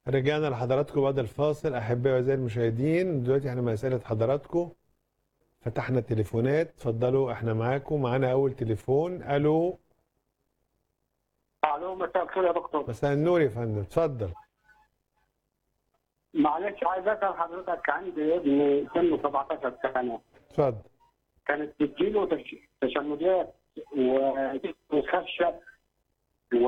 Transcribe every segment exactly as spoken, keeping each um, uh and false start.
رجعنا لحضراتكم بعد الفاصل. احبائي واعزائي المشاهدين، دلوقتي احنا مع اسئله حضراتكم. فتحنا التليفونات، اتفضلوا احنا معاكم. معانا اول تليفون. الو. الو، مساء الخير يا دكتور. مساء النور يا فندم، اتفضل. معلش، عايز اسال حضرتك، عندي ابن سنه سبعتاشر سنه، اتفضل. كانت بتجيله تش- تشنجات وخشه و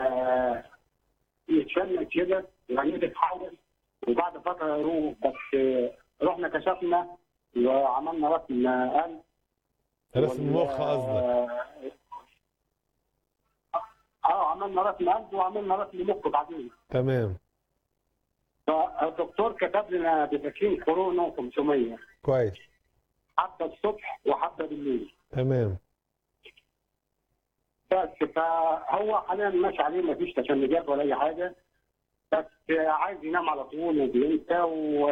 يتشنج كده وعينيه تتحول، وبعد فتره يروح. بس رحنا كشفنا وعملنا رسم قلب. رسم وال- مخ قصدك؟ اه عملنا رسم قلب وعملنا رسم مخ بعدين. تمام. فالدكتور كتب لنا ديباكين كورونا خمسمية، كويس. حبه الصبح وحبه بالليل. تمام. بس فهو حاليا ماشي عليه، ما فيش تشنجات ولا اي حاجه، بس عايز ينام على طول وبينسى و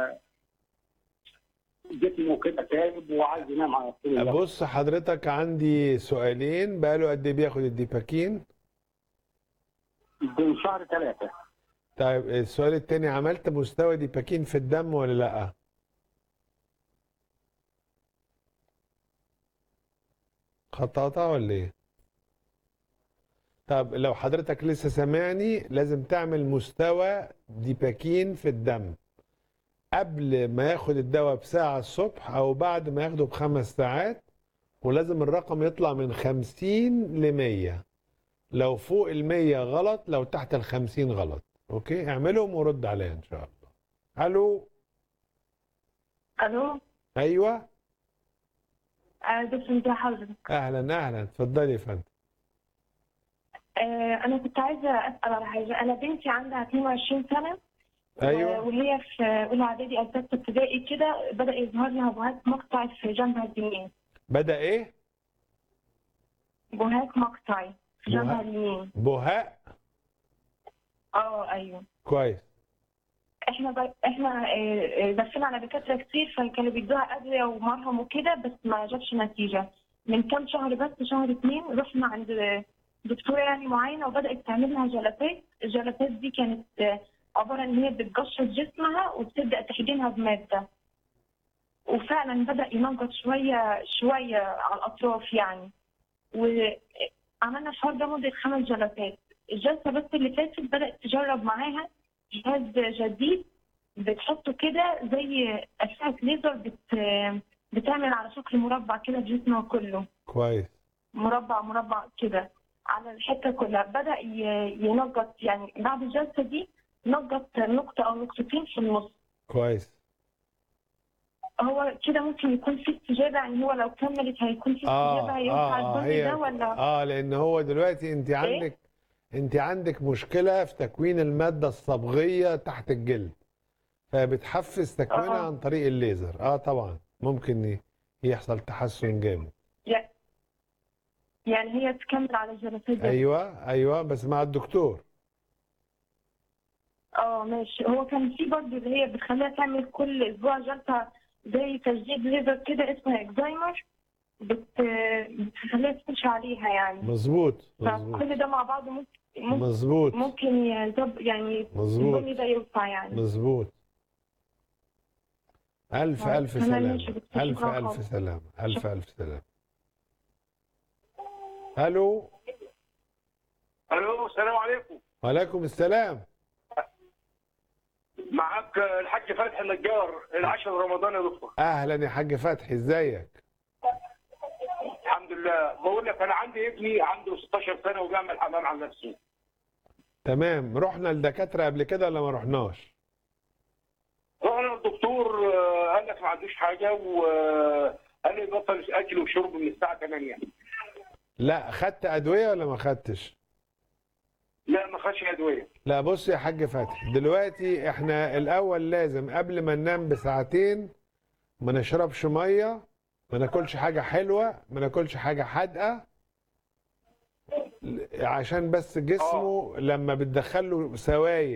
جسمه كده تعب وعايز ينام على طول. بص حضرتك، عندي سؤالين. بقاله قد ايه بياخد الديباكين؟ من شهر ثلاثه. طيب السؤال التاني، عملت مستوى ديباكين في الدم ولا لا؟ خطأتها ولا ايه؟ طب لو حضرتك لسه سامعني، لازم تعمل مستوى ديباكين في الدم قبل ما ياخد الدواء بساعة الصبح أو بعد ما ياخده بخمس ساعات، ولازم الرقم يطلع من خمسين لمية. لو فوق المية غلط، لو تحت الخمسين غلط. أوكي، اعملهم ورد عليا إن شاء الله. ألو. الو. أيوه. آه بس انت حضرتك. أهلا أهلا، اتفضلي يا فندم. آه انا كنت عايزه اسال على حاجه. انا بنتي عندها اتنين وعشرين سنه، أيوه. و- وهي في اولى اعدادي او ثالثه ابتدائي كده بدا يظهر لها بهاق مقطعي في جنبها اليمين. بدأ إيه؟ بهاق مقطعي في جنبها بهاق. اليمين. بهاء. اه ايوه. كويس. احنا ب... احنا آه، آه، دخلنا على دكاتره كتير، فكانوا بيدوها ادويه ومرهم وكده، بس ما جابش نتيجه. من كام شهر، بس شهر اتنين، رحنا عند دكتوره يعني معينه وبدات تعمل لها جلسات. الجلسات دي كانت آه، عباره ان هي بتقشط جسمها وبتبدا تحقنها بماده، وفعلا بدا ينقط شويه شويه على الاطراف يعني. وعملنا الحوار ده مده خمس جلسات. الجلسه بس اللي فاتت بدات تجرب معاها جهاز جديد بتحطه كده زي أشعة ليزر، بت... بتعمل على شكل مربع كده بجسمها كله، كويس. مربع مربع كده على الحتة كلها. بدأ ي- ينقط يعني بعد الجلسة دي، نقط نقطة أو نقطتين في النص. كويس. هو كده ممكن يكون في استجابة، يعني هو لو كملت هيكون في اه استجابة هينفع اه اه الجزء هي ده ولا اه لان هو دلوقتي انت عندك انت عندك مشكله في تكوين الماده الصبغيه تحت الجلد، فبتحفز تكوينها آه. عن طريق الليزر. اه طبعا ممكن ي- يحصل تحسن جامد. يع- يعني هي تكمل على الجلسات دي؟ ايوه ايوه، بس مع الدكتور. اه ماشي. هو كان في برضه اللي هي بتخليها تعمل كل اسبوع جلسه زي تجديد ليزر كده اسمها اكزايمر، بت... بتخليها تمشي عليها يعني. مظبوط مظبوط فكل ده مع بعض ممكن ممكن, مظبوط ممكن يزب يعني مظبوط البني ده ينفع يعني. مظبوط. الف طيب، الف تمام، سلامه. ماشي، بس الف شكرا الف خالص. سلامه. الف الف سلامه. الو. الو، السلام عليكم. وعليكم السلام. معاك الحاج فتحي النجار، العاشر رمضان يا دكتور. اهلا يا حاج فتحي، ازيك؟ الحمد لله. بقول لك انا عندي ابني عنده ستاشر سنه وبيعمل حمام على نفسه. تمام. رحنا لدكاتره قبل كده ولا ما رحناش؟ رحنا الدكتور آه، قال لك ما عندوش حاجه، وقال لي بطل اكل وشرب من الساعه تمانية. لا، خدت ادويه ولا ما خدتش؟ لا، ما خدش ادويه. لا بص يا حاج فتحي، دلوقتي احنا الاول لازم قبل ما ننام بساعتين ما نشربش ميه، ما ناكلش حاجه حلوه، ما ناكلش حاجه حادقه، عشان بس جسمه لما بتدخله سوائل